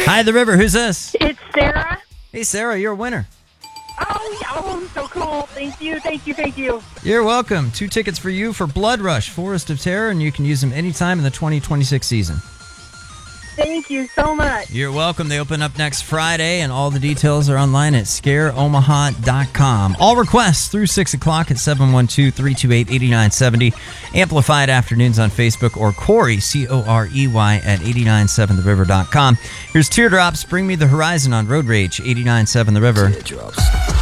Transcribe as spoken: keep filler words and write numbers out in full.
Hi, The River. Who's this? It's Sarah. Hey, Sarah, you're a winner. Oh, yeah. Oh, so cool. Thank you, thank you, thank you. You're welcome. Two tickets for you for Blood Rush, Forest of Terror, and you can use them anytime in the twenty twenty-six season. Thank you so much. You're welcome. They open up next Friday, and all the details are online at scare omaha dot com. All requests through six o'clock at seven one two, three two eight, eight nine seven zero. Amplified Afternoons on Facebook, or Corey, C O R E Y, at eight nine seven the river dot com. Here's Teardrops, Bring Me the Horizon on Road Rage, eighty-nine point seven The River. Teardrops.